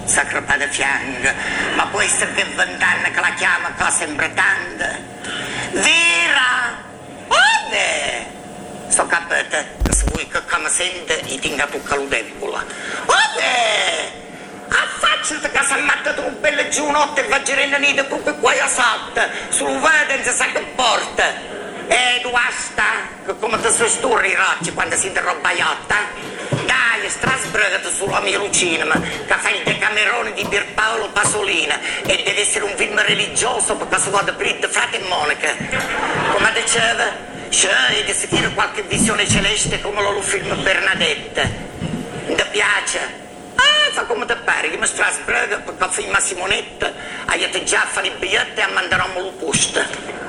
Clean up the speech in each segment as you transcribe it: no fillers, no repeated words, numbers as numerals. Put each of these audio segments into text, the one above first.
sacra pa de fianco, ma può essere che 20 anni che la chiama qua sempre tante. Vera! Ode! Sto capito, che se vuoi che come sente, gli tenga tu caludevvola. Ode! Affacciati che si è mattato un bel giunotto e va girando nido proprio qua a salta, sul vede non si sa che porta. Tu basta, che come ti si sturri i rocci quando si interrompa iotta? Dai, strasbrigati sulla mia cinema, che fa il Decamerone di Pierpaolo Pasolina e deve essere un film religioso perché si vada prima frate e monaca. Come diceva, c'è di sentire qualche visione celeste come lo film Bernadette. Ti piace? Fa come ti pare, che mi strasbriga perché film Simonetta, hai già a fare i biglietti e a mandarmi lo posto.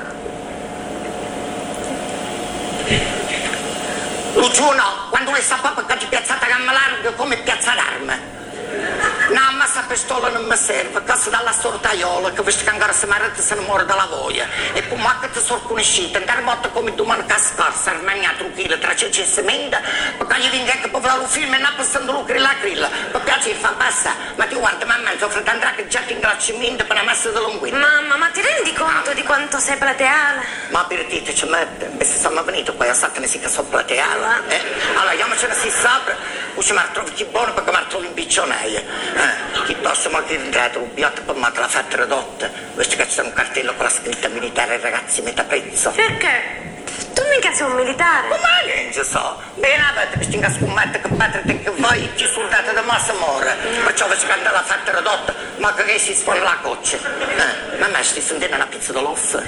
Lucio no, quando lei sa proprio che ti piazzata a gamma larga come piazza d'arma. No, ma sta pistola non mi serve, cazzo dalla sortaiola, che visto che ancora se marita se ne muore dalla voglia. E poi ma che ti sono conosciuta, andare morta come domani che scorsa, armagnato un chilo tra ceci e semente, perché gli venga che poi lo film e non passando lo crilla a crilla. Per piacere fa passa, ma ti guarda, mamma, il tuo fratello andrà che già ti ingracciamento per la massa dell'unguino. Mamma, ma ti rendi conto di quanto sei plateale? Ma per te ci mette, e se siamo venuti poi a sapere che sono plateale, allora io ce ne si sopra, poi ci mi trovi più buono perché mi trovi in piccionaia. Piuttosto ma che entrato un biotto per me te l'ha fatta ridotta. Questo che c'è un cartello con la scritta militare ragazzi metà prezzo. Perché? Tu mica sei un militare. Ma che non so. Bene avete che stinga scommettere che patrete che voi ci soldati da massa muore. Perciò vi scanda la fatta ridotta ma che si spone la coccia. Ma me sti sentendo una pizza d'oloff.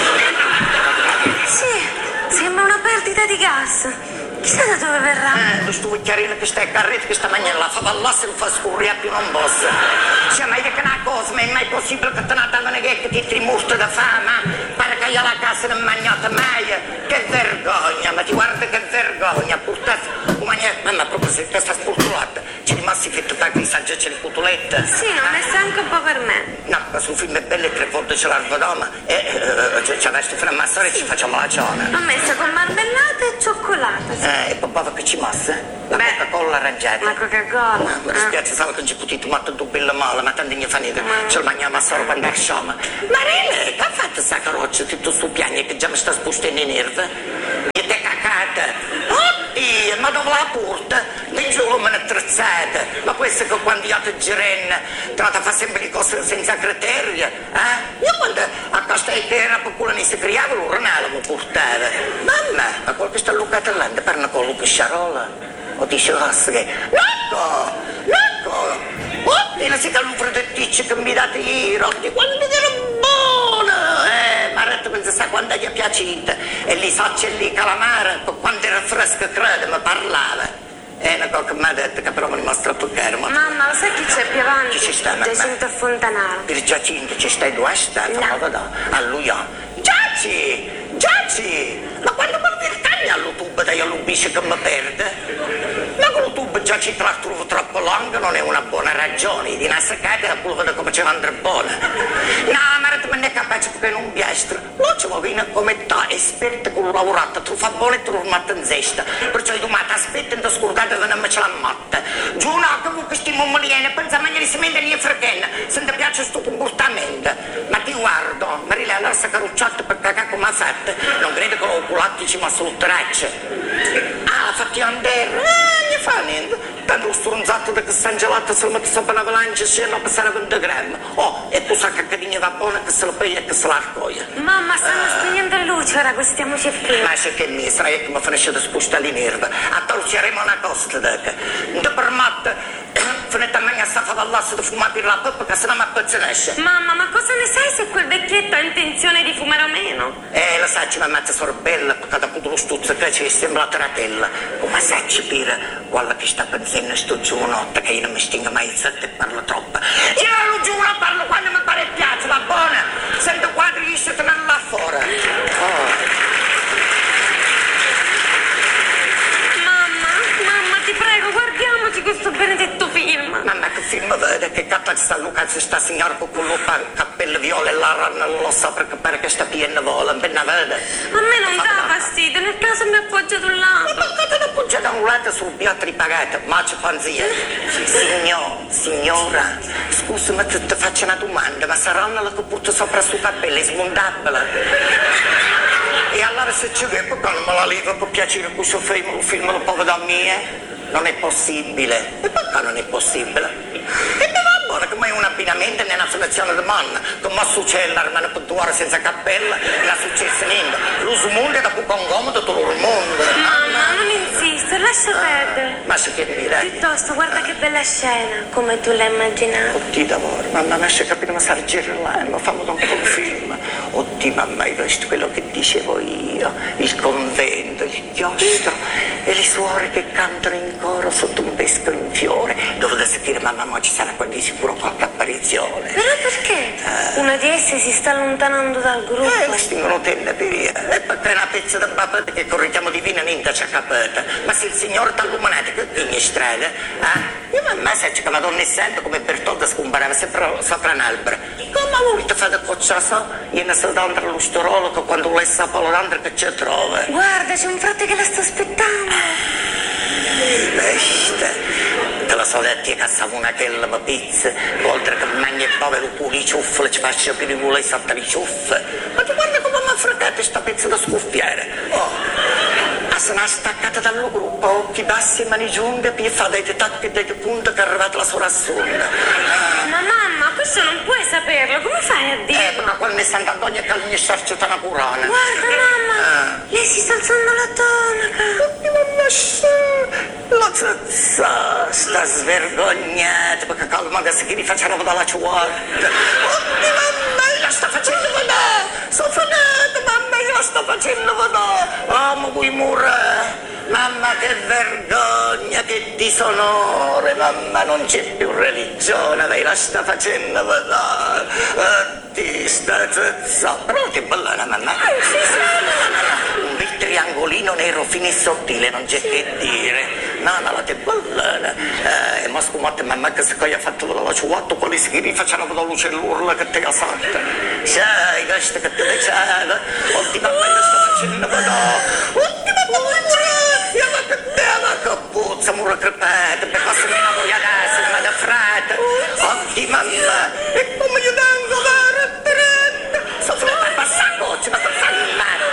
Sì, sembra una perdita di gas. Chissà da dove verrà. Questo cucchiarino che sta a carrete che sta mangiando la favallasse lo fa scurria più non bossa. Cioè, ma è che una cosa, ma è mai possibile che te ne tavano che ti trimurti da fama? Pare che io la casa non mangiate mai. Che vergogna, ma ti guarda che vergogna. Portate ma proprio se questa spurtolata ci rimasti fetto da grisaggio c'è le putolette. Sì, non è stanco un po' per me. No, questo film è bello e 3 volte c'è l'arvodoma e ci adesso fra massore e ci facciamo la ciona. L'ho messa con marmellata e cioccolata. Sì. E poi proprio che ci mosse? La Coca-Cola arrangiata. La Coca-Cola. Mi dispiace, sai che non ci potete mettere tu bello male, ma tanto non fa niente, ce lo mangiamo solo quando è scioma. Marele, che ha fatto sta carroccia, tutto sto piano che già mi sta spostando i nervi? E te cacata. Oddio, ma dove la porta? Di giù me ne attrezzate. Ma questo che quando io ti girenne, tratta fa sempre le cose senza criterio, Io quando a questa era per quello ne si criava, lo renale mi portava. Mamma, ma quel che sta lucata là, parla con Luca Sciarola. O dice che Nacco, oddio, si calufra di ticci che mi date i rotti, quando era buona, ma retto pensa sa quando gli è piaciuta, e lì sacce lì calamara, quando era fresca crede, mi parlava. Una cosa che mi ha detto che però mi mostra più fermo. Mamma, lo sai chi c'è più avanti? Chi ci sta? Giacinto Fontanaro. Per Giacinto ci stai due stati? No. A lui Giaci! Ma quando mi virtaglia all'UTube da io l'ubisce che mi perde? Ma con l'UTube già ci trovo troppo lungo, non è una buona ragione. Di una secata la pulva da come c'è andare buona. No, ma non è capace perché non biestro. Lo ci vuole come ta, esperta con un lavorato, tu fa buono e tu matta in zesta. Perciò io domani aspetta in scordata e non ce la matta. Giù no, che vuoi questi mommoliene, pensa a mangiare si mente e frequenza. Se ti piace sto comportamento. Ma ti guardo, Maria la sta carucciata per cacà come ha fatto. Non credo che l'oculattici ma solo tracce. Fatti andare. Non fa niente. Tanto lo stronzato da che sta gelato se lo mette sopra una avalanche e non passare a 20 grammi. E tu sa che cadina va buona che se lo piglia e che se la raccoglie. Mamma, stanno spegnendo la luce, ora questiamoci qui. Ma se che mi sai che mi finisce di spostare le nerve. A torceremo una cosa, non ti permette. Finite a mangiare sta favallasse di fumare per la poppa che se no mi appezzonesce. Mamma, ma cosa ne sai se quel vecchietto ha intenzione di fumare o meno? Lo sai, ci mi mette sorbella perché da tutto lo stuzzo che ci sembra la tratella. Come sai per quella che sta pensando sto giorno che io non mi stingo mai zitto e parlo troppo. Io lo giuro, parlo quando mi pare piace, va buona. Sento quadri gli si tornano là fuori. Mamma, ti prego, guardiamoci questo benedetto film. Mamma, che film vede? Che cazzo sta Lucas sta signora con quello cappello viola e la non lo so perché pare che sta piena vola, ben vede. A me non dà fastidio, nel caso mi appoggio da un lato. Ma perché ti appoggia da un annulata sul piatto ripagato, ma ci fanzia. Signora, scusami, ti faccio una domanda, ma saranno le che porto sopra sul cappello, è smontabile? E allora se ci vede, perché non me la leva per piacere questo film lo può da me? Non è possibile. E perché non è possibile? E mi va buono che mai un abbinamento nella selezione di manna, che mi succede l'armano per 2 ore senza cappella, e non è successo niente. L'uso mondo è da più congomodo tutto il mondo. Mamma, non insisto, lascia perdere. Ma se che dire? Piuttosto, guarda che bella scena, come tu l'hai immaginata. Oddio d'amore, mamma, mi lascia capire, ma sta girando, fammi un po' un film. Oddio, mamma, hai visto quello che dicevo io? Il convento, il chiostro e le suore che cantano in coro sotto un pesco in fiore. Dovete sentire, mamma, ma ci sarà qua di sicuro qualche apparizione. Però perché? Una di esse si sta allontanando dal gruppo. Stingono tenne per via. E perché è una pezza di papà che correggiamo divina niente ci ha capito. Ma se il Signore t'ha illuminato, che ogni strada, io mamma sai che Madonna è sempre come Bertoldo scomparava sempre sopra un albero. Come ha voluto fare cocciaso? Io ne so dentro allo storolo che quando lei sa polo d'andre che ci trova. Guarda, c'è un frate che la sta aspettando. Veste. Te la so detto che stava una chella ma pizza, oltre che mangia il povero pure i ciuffi, ci faccio più di culo e salta i ciuffi. Ma tu guarda come mi ha fregato sta pezza da scuffiere. Se n'è staccata dal gruppo, occhi bassi e mani giunte, e fa dei tacchi e dei punti che è arrivata la sua assurda. Ma mamma, questo non puoi saperlo, come fai a dire? Perché quando è Sant'Antonio che gli starcita una curana. Guarda mamma, lei si sta alzando la tonaca. La zazza sta svergognata perché calma che si che facciano dalla ciuarda. Oddio mamma, la sta facendo vedere. Sono finita mamma, la sta facendo vedere. Ma vuoi morire? Mamma che vergogna, che disonore, mamma non c'è più religione, lei la sta facendo vedere. Oddio, sta zazza. Però che bella mamma. Un bel triangolino nero fino e sottile, non c'è che dire. No, la che bella. E ma scumotte mamma che se poi ha fatto la ciuatto, quelli si facciano la luce l'urla che te la salta. Sai, questo che te le c'era. Oddio mamma che sta facendo vedere. Oddio mamma io ma che bella capuzza, muro crepete, per cosa mi voglio adesso, ma da frate. Oddio mamma, e come io vengo a sono sulla passacoccia, ma per fare il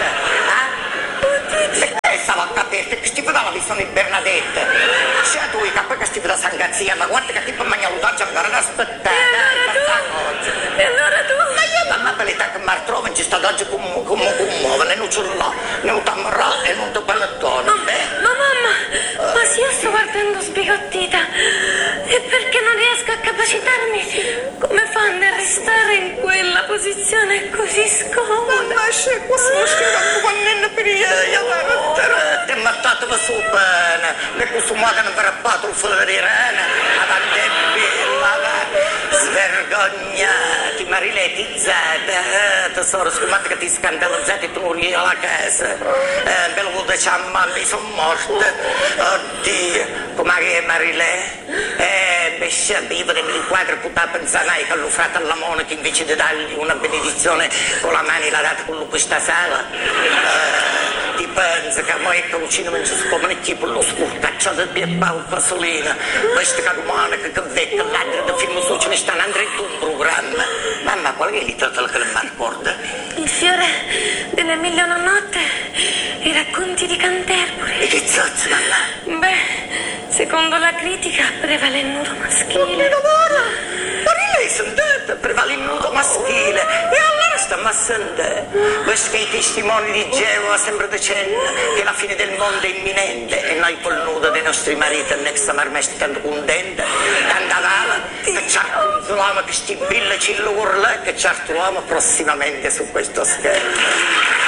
matte. E stavo a capire che stivo dalla visione di Bernadette. C'è tu, che poi che stivo da Sangazzia, ma guarda che tipo mangia l'udaccia ancora da aspettare. E allora tu? Ma io mamma per l'età che mi ritrovo ci sto oggi come non ce l'ho, ne ho tamarrà e non ti panettone. Ma mamma, ma se io sto guardando sbigottita, è perché non riesco a capacitarmi. Come fanno a restare in quella posizione così scomoda? Ma c'è questo scherzo quando per io, ti è mattato per su bene, le consumate non per appato il fuoco di rene, avanti e bella, svergognati, mariletizzate, tesoro, scusate che ti scandalizzate e tu non riesci alla casa, me lo vuoi dire a mamma, sono morte, oddio, come che è Marilè? Bescia vivere nel quadro che a pensare che l'ho frata alla monaca invece di dargli una benedizione con la mano l'ha data con lui questa sala. Ti pensa che a me che vicino non ci si può mettere per lo scurtacciato di Paolo Pasolina, questa che umana che vecchia l'altro del film su ce ne stanno andando in un programma. Mamma, qual è il titolo che non mi ricorda? Il fiore delle mille e una notte, i racconti di Canterbury. E che zozzo, mamma? Beh, secondo la critica prevale il nudo maschile. Ma lei sentite, prevale il nudo maschile. E allora stiamo a sentire. Questo che i testimoni di Geova sempre dicendo che la fine del mondo è imminente e noi col nudo dei nostri mariti non è che stiamo ormai tanto contenti, tanta vala, che certo l'uomo che stibilla ci urla, che certo l'uomo prossimamente su questo schermo.